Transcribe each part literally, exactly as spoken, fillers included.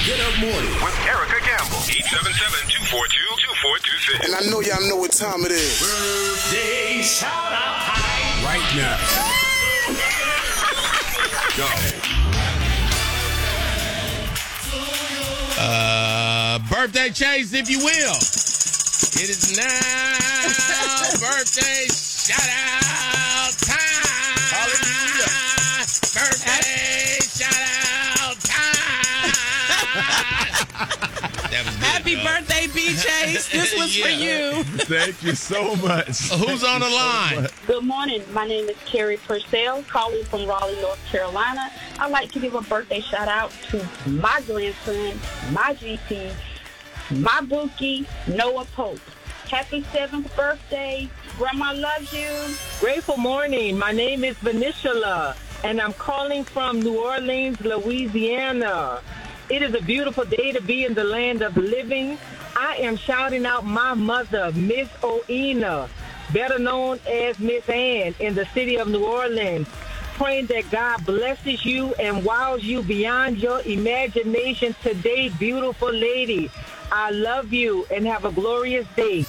Get Up Morning with Erica Gamble. eight seven seven, two four two, two four two six. And I know y'all know what time it is. Birthday shout out time. Right now. Go. Uh, birthday chase, if you will. It is now birthday shout out time. Hallelujah. Birthday shout out time. That was good, Happy dog. birthday, B. Chase. This was Yeah. for you. Thank you so much. Who's on the line? Good morning. My name is Carrie Purcell, calling from Raleigh, North Carolina. I'd like to give a birthday shout out to my grandson, my G P, my bookie, Noah Pope. Happy seventh birthday. Grandma loves you. Grateful morning. My name is Venetia, and I'm calling from New Orleans, Louisiana. It is a beautiful day to be in the land of the living. I am shouting out my mother, Miss Oena, better known as Miss Ann, in the city of New Orleans. Praying that God blesses you and wows you beyond your imagination today, beautiful lady. I love you and have a glorious day.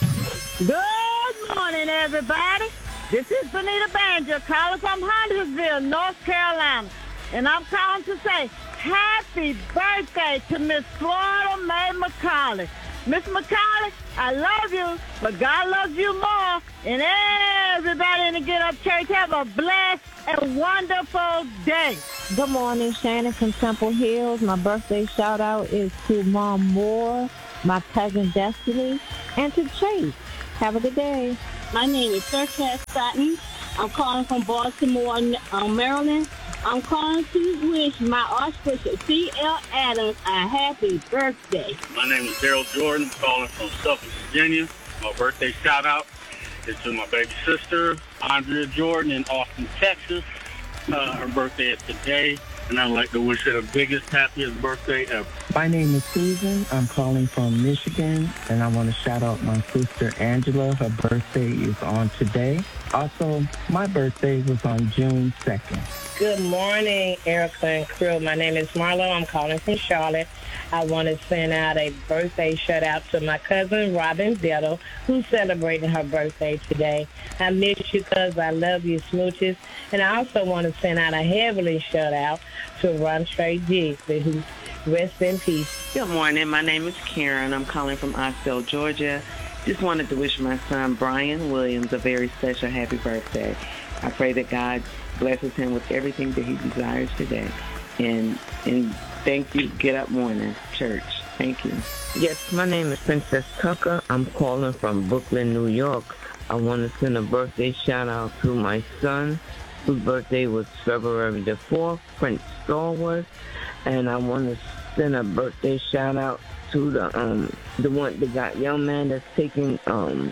Good morning, everybody. This is Benita Banger calling from Huntersville, North Carolina. And I'm calling to say happy birthday to Miss Florida Mae McCauley. Miss McCauley, I love you, but God loves you more. And everybody in the Get Up Church, have a blessed and wonderful day. Good morning, Shannon from Temple Hills. My birthday shout out is to Mom Moore, my cousin Destiny, and to Chase. Have a good day. My name is Serta Sutton. I'm calling from Baltimore, um, Maryland. I'm calling to wish my Archbishop C L Adams a happy birthday. My name is Daryl Jordan, calling from Suffolk, Virginia. My birthday shout out is to my baby sister, Andrea Jordan, in Austin, Texas. Uh, her birthday is today, and I'd like to wish her the biggest, happiest birthday ever. My name is Susan. I'm calling from Michigan, and I want to shout out my sister Angela. Her birthday is on today. Also, my birthday was on June second. Good morning, Erica and crew. My name is Marlo. I'm calling from Charlotte. I want to send out a birthday shout-out to my cousin, Robin Biddle, who's celebrating her birthday today. I miss you, cuz. I love you, smooches. And I also want to send out a heavenly shout-out to Ron Trey Jigsby, who's rest in peace. Good morning. My name is Karen. I'm calling from Oxford, Georgia. Just wanted to wish my son, Brian Williams, a very special happy birthday. I pray that God blesses him with everything that he desires today. And and thank you, Get Up Morning Church. Thank you. Yes, my name is Princess Tucker. I'm calling from Brooklyn, New York. I want to send a birthday shout out to my son, whose birthday was February the fourth, Prince Starworth. And I want to send a birthday shout out to the um the one the guy young man that's taking um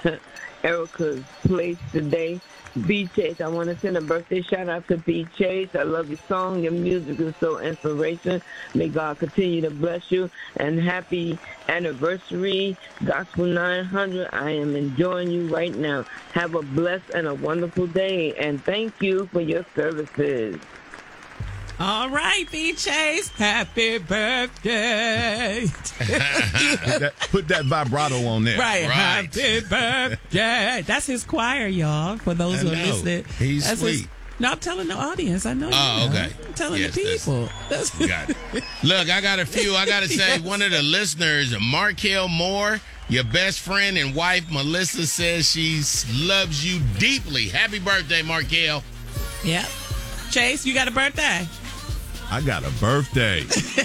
Erica's place today, B. Chase. I want to send a birthday shout out to B. Chase. I love your song. Your music is so inspirational. May God continue to bless you. And happy anniversary, Gospel nine hundred. I am enjoying you right now. Have a blessed and a wonderful day. And thank you for your services. All right, B. Chase. Happy birthday. put, that, put that vibrato on there. Right. Right. Happy birthday. That's his choir, y'all, for those I who are know. listening. He's That's sweet. His, no, I'm telling the audience. I know you Oh, know. okay. I'm telling Yes, the people. that's- Got it. Look, I got a few. I got to say, one of the listeners, Markel Moore, your best friend and wife, Melissa, says she loves you deeply. Happy birthday, Markel. Yep. Chase, you got a birthday? I got a birthday.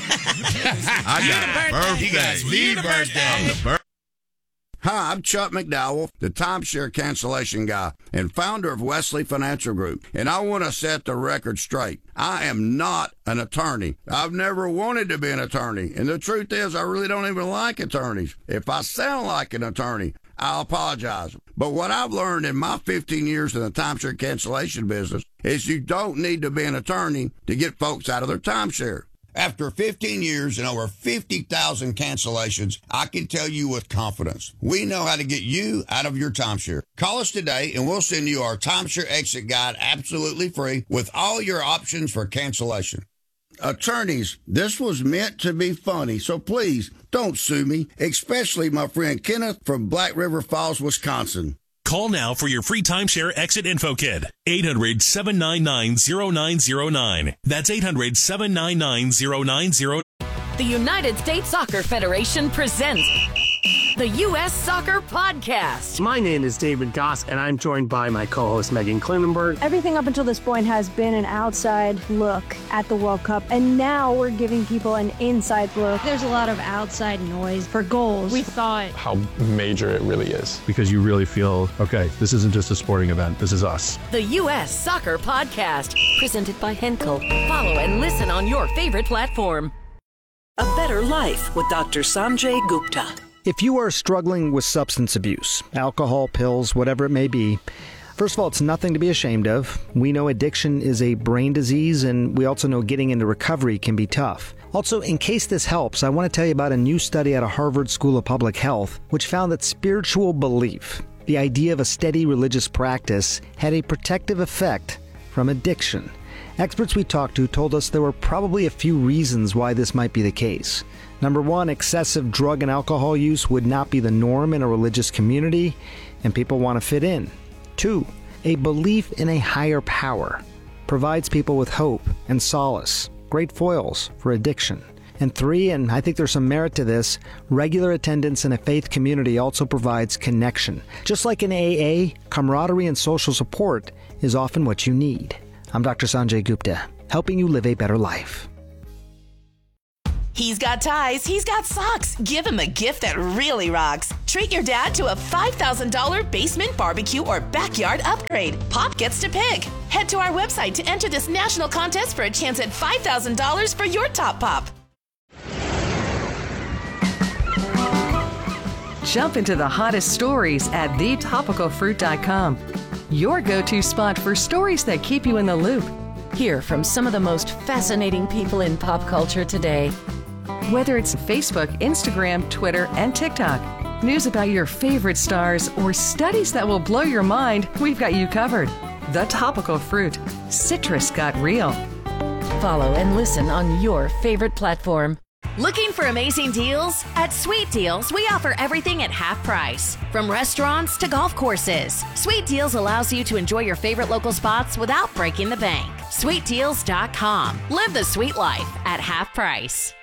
I got a birthday. He got the birthday. I'm the birthday. Hi, I'm Chuck McDowell, the timeshare cancellation guy and founder of Wesley Financial Group, and I want to set the record straight. I am not an attorney. I've never wanted to be an attorney, and the truth is I really don't even like attorneys. If I sound like an attorney, I'll apologize. But what I've learned in my fifteen years in the timeshare cancellation business is you don't need to be an attorney to get folks out of their timeshare. After fifteen years and over fifty thousand cancellations, I can tell you with confidence, we know how to get you out of your timeshare. Call us today and we'll send you our timeshare exit guide absolutely free with all your options for cancellation. Attorneys, this was meant to be funny, so please don't sue me, especially my friend Kenneth from Black River Falls, Wisconsin. Call now for your free timeshare exit info kit. eight hundred, seven nine nine, zero nine zero nine. That's eight hundred, seven nine nine, zero nine zero nine. The United States Soccer Federation presents the U S Soccer Podcast. My name is David Goss, and I'm joined by my co-host Megan Klinenberg. Everything up until this point has been an outside look at the World Cup, and now we're giving people an inside look. There's a lot of outside noise for goals. We thought how major it really is. Because you really feel, okay, this isn't just a sporting event, this is us. The U S Soccer Podcast, presented by Henkel. Follow and listen on your favorite platform. A Better Life with Doctor Sanjay Gupta. If you are struggling with substance abuse, alcohol, pills, whatever it may be, first of all, it's nothing to be ashamed of. We know addiction is a brain disease, and we also know getting into recovery can be tough. Also, in case this helps, I want to tell you about a new study out of Harvard School of Public Health, which found that spiritual belief, the idea of a steady religious practice, had a protective effect from addiction. Experts we talked to told us there were probably a few reasons why this might be the case. Number one, excessive drug and alcohol use would not be the norm in a religious community, and people want to fit in. Two, a belief in a higher power provides people with hope and solace, great foils for addiction. And three, and I think there's some merit to this, regular attendance in a faith community also provides connection. Just like in A A, camaraderie and social support is often what you need. I'm Doctor Sanjay Gupta, helping you live a better life. He's got ties, he's got socks. Give him a gift that really rocks. Treat your dad to a five thousand dollars basement barbecue or backyard upgrade. Pop gets to pick. Head to our website to enter this national contest for a chance at five thousand dollars for your top pop. Jump into the hottest stories at the topical fruit dot com. Your go-to spot for stories that keep you in the loop. Hear from some of the most fascinating people in pop culture today. Whether it's Facebook, Instagram, Twitter, and TikTok, news about your favorite stars, or studies that will blow your mind, we've got you covered. The Topical Fruit. Citrus got real. Follow and listen on your favorite platform. Looking for amazing deals? At Sweet Deals, we offer everything at half price. From restaurants to golf courses, Sweet Deals allows you to enjoy your favorite local spots without breaking the bank. sweet deals dot com. Live the sweet life at half price.